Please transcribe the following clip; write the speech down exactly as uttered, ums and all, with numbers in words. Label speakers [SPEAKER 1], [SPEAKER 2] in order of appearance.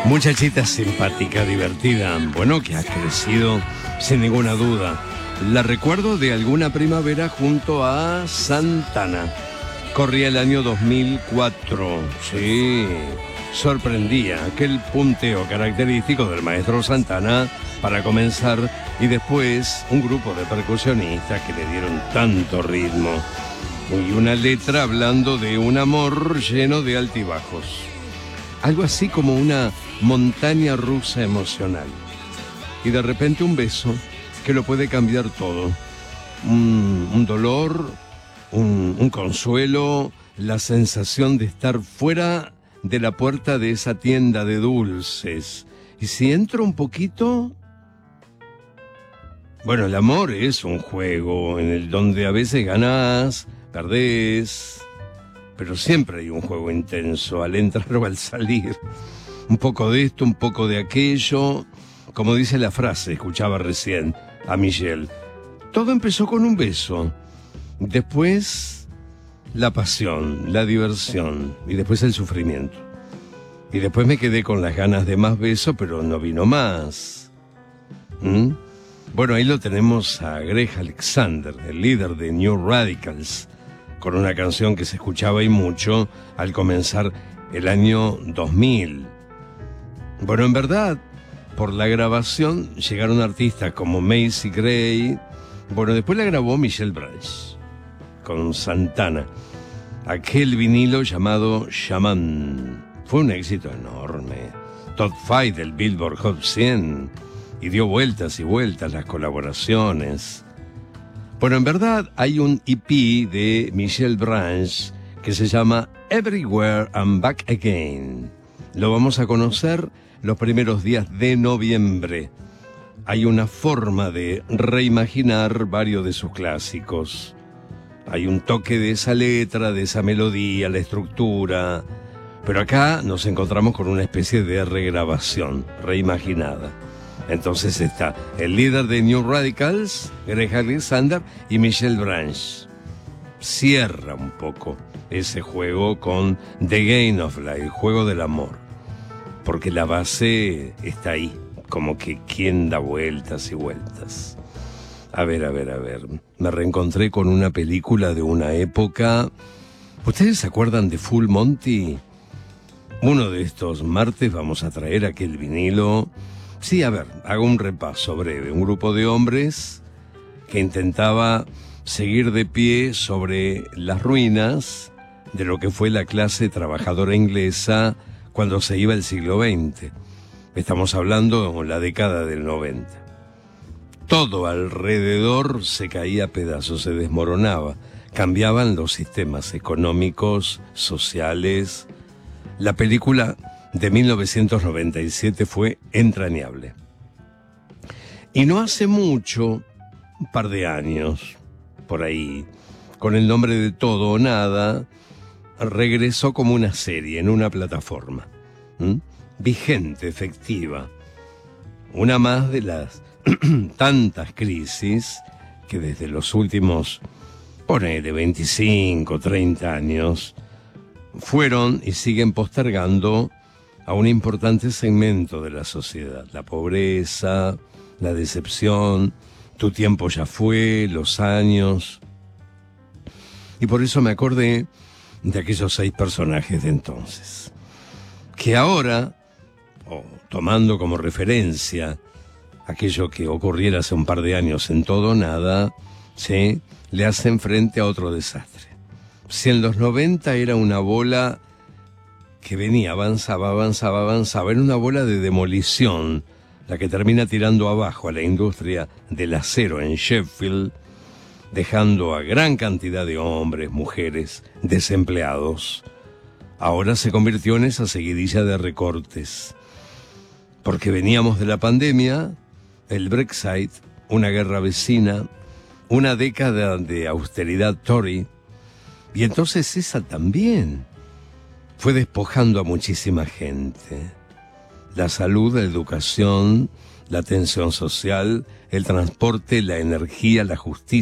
[SPEAKER 1] Muchachita simpática, divertida, bueno, que ha crecido sin ninguna duda. La recuerdo de alguna primavera junto a Santana. Corría el año dos mil cuatro, sí, sorprendía aquel punteo característico del maestro Santana para comenzar y después un grupo de percusionistas que le dieron tanto ritmo y una letra hablando de un amor lleno de altibajos. Algo así como una montaña rusa emocional. Y de repente un beso que lo puede cambiar todo. Un, un dolor, un, un consuelo, la sensación de estar fuera de la puerta de esa tienda de dulces. Y si entro un poquito... Bueno, el amor es un juego en el donde a veces ganás, perdés... pero siempre hay un juego intenso al entrar o al salir. Un poco de esto, un poco de aquello. Como dice la frase, escuchaba recién a Michelle. Todo empezó con un beso. Después, la pasión, la diversión. Y después el sufrimiento. Y después me quedé con las ganas de más beso, pero no vino más. ¿Mm? Bueno, ahí lo tenemos a Greg Alexander, el líder de New Radicals, con una canción que se escuchaba y mucho al comenzar el año dos mil. Bueno, en verdad, por la grabación llegaron artistas como Macy Gray. Bueno, después la grabó Michelle Branch con Santana. Aquel vinilo llamado Shaman fue un éxito enorme. Top cinco del Billboard Hot cien y dio vueltas y vueltas las colaboraciones. Bueno, en verdad hay un E P de Michelle Branch que se llama Everywhere and Back Again. Lo vamos a conocer los primeros días de noviembre. Hay una forma de reimaginar varios de sus clásicos. Hay un toque de esa letra, de esa melodía, la estructura. Pero acá nos encontramos con una especie de regrabación, reimaginada. Entonces está el líder de New Radicals, Greg Alexander, y Michelle Branch. Cierra un poco ese juego con The Game of Life, el juego del amor. Porque la base está ahí, como que quien da vueltas y vueltas. A ver, a ver, a ver. Me reencontré con una película de una época. ¿Ustedes se acuerdan de Full Monty? Uno de estos martes vamos a traer aquel vinilo. Sí, a ver, hago un repaso breve. Un grupo de hombres que intentaba seguir de pie sobre las ruinas de lo que fue la clase trabajadora inglesa cuando se iba el siglo veinte. Estamos hablando de la década del noventa. Todo alrededor se caía a pedazos, se desmoronaba. Cambiaban los sistemas económicos, sociales. La película de mil novecientos noventa y siete fue entrañable. Y no hace mucho, un par de años, por ahí, con el nombre de Todo o Nada, regresó como una serie en una plataforma. ¿Mm? Vigente, efectiva. Una más de las tantas crisis que desde los últimos, ponele, veinticinco, treinta años, fueron y siguen postergando a un importante segmento de la sociedad. La pobreza, la decepción, tu tiempo ya fue, los años. Y por eso me acordé de aquellos seis personajes de entonces, que ahora, oh, tomando como referencia aquello que ocurriera hace un par de años en Todo o Nada, ¿sí?, le hacen frente a otro desastre. Si en los noventa era una bola que venía, avanzaba, avanzaba, avanzaba, era una bola de demolición, la que termina tirando abajo a la industria del acero en Sheffield, dejando a gran cantidad de hombres, mujeres, desempleados. Ahora se convirtió en esa seguidilla de recortes. Porque veníamos de la pandemia, el Brexit, una guerra vecina, una década de austeridad Tory, y entonces esa también fue despojando a muchísima gente. La salud, la educación, la atención social, el transporte, la energía, la justicia,